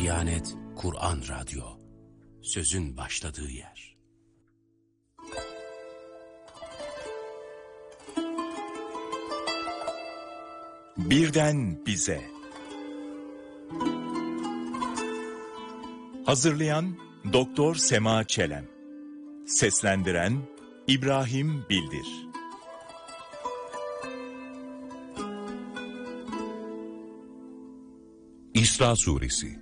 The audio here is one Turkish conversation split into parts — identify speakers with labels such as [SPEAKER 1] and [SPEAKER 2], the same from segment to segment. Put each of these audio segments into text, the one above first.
[SPEAKER 1] Diyanet Kur'an Radyo, sözün başladığı yer.
[SPEAKER 2] Birden bize. Hazırlayan Doktor Sema Çelen. Seslendiren İbrahim Bildir.
[SPEAKER 3] İsra Suresi.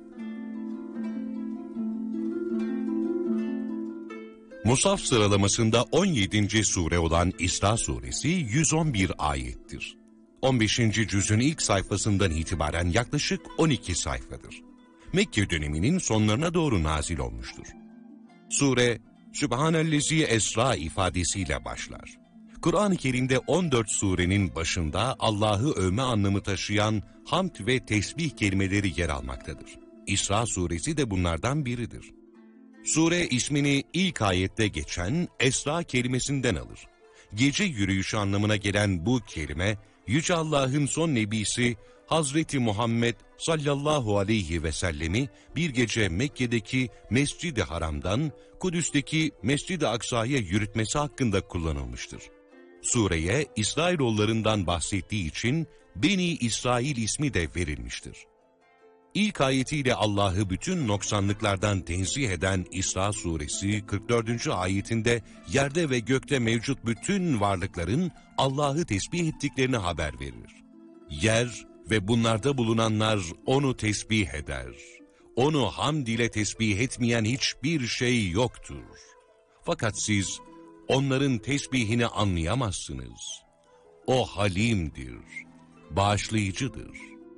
[SPEAKER 3] Musaf sıralamasında 17. sure olan İsra Suresi 111 ayettir. 15. cüzün ilk sayfasından itibaren yaklaşık 12 sayfadır. Mekke döneminin sonlarına doğru nazil olmuştur. Sure, Sübhanellezi Esra ifadesiyle başlar. Kur'an-ı Kerim'de 14 surenin başında Allah'ı övme anlamı taşıyan hamd ve tesbih kelimeleri yer almaktadır. İsra suresi de bunlardan biridir. Sure ismini ilk ayette geçen Esra kelimesinden alır. Gece yürüyüşü anlamına gelen bu kelime, Yüce Allah'ın son nebisi Hazreti Muhammed sallallahu aleyhi ve sellemi bir gece Mekke'deki Mescid-i Haram'dan Kudüs'teki Mescid-i Aksa'ya yürütmesi hakkında kullanılmıştır. Sureye İsrailoğullarından bahsettiği için Beni İsrail ismi de verilmiştir. İlk ayetiyle Allah'ı bütün noksanlıklardan tenzih eden İsra suresi 44. ayetinde yerde ve gökte mevcut bütün varlıkların Allah'ı tesbih ettiklerini haber verir. Yer ve bunlarda bulunanlar onu tesbih eder. Onu hamd ile tesbih etmeyen hiçbir şey yoktur. Fakat siz onların tesbihini anlayamazsınız. O halimdir, bağışlayıcıdır.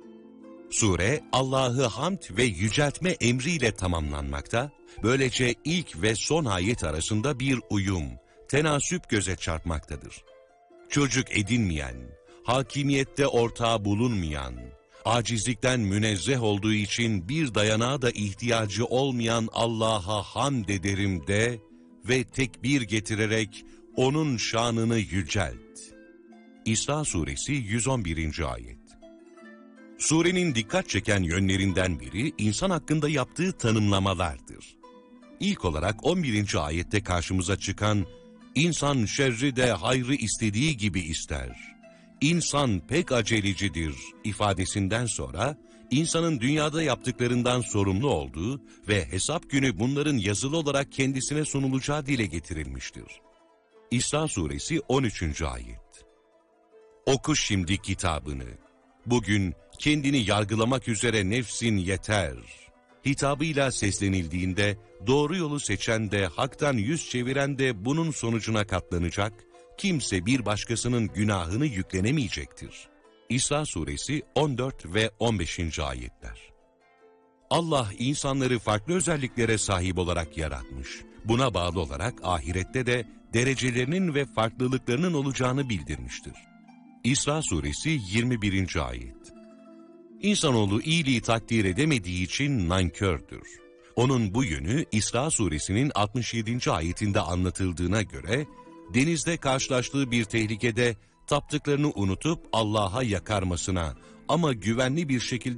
[SPEAKER 3] Sure, Allah'ı hamd ve yüceltme emriyle tamamlanmakta, böylece ilk ve son ayet arasında bir uyum, tenasüp göze çarpmaktadır. Çocuk edinmeyen, hakimiyette ortağı bulunmayan, acizlikten münezzeh olduğu için bir dayanağa da ihtiyacı olmayan Allah'a hamd ederim de ve tekbir getirerek onun şanını yücelt. İsra suresi 111. ayet. Surenin dikkat çeken yönlerinden biri insan hakkında yaptığı tanımlamalardır. İlk olarak 11. ayette karşımıza çıkan "İnsan şerri de hayrı istediği gibi ister. İnsan pek acelecidir" ifadesinden sonra insanın dünyada yaptıklarından sorumlu olduğu ve hesap günü bunların yazılı olarak kendisine sunulacağı dile getirilmiştir. İsra suresi 13. ayet. Oku şimdi kitabını. Bugün kendini yargılamak üzere nefsin yeter. Hitabıyla seslenildiğinde doğru yolu seçen de haktan yüz çeviren de bunun sonucuna katlanacak, kimse bir başkasının günahını yüklenemeyecektir. İsra suresi 14 ve 15. ayetler. Allah insanları farklı özelliklere sahip olarak yaratmış. Buna bağlı olarak ahirette de derecelerinin ve farklılıklarının olacağını bildirmiştir. İsra suresi 21. ayet. İnsanoğlu iyiliği takdir edemediği için nankördür. Onun bu yönü İsra suresinin 67. ayetinde anlatıldığına göre, denizde karşılaştığı bir tehlikede taptıklarını unutup Allah'a yakarmasına ama güvenli bir şekilde